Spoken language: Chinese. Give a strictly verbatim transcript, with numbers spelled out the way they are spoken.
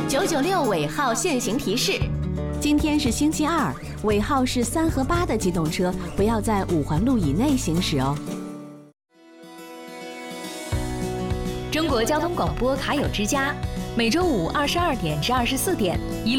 九九六尾号限行提示：今天是星期二，尾号是三和八的机动车不要在五环路以内行驶哦。 中国交通广播卡友之家，每周五二十二点至二十四点。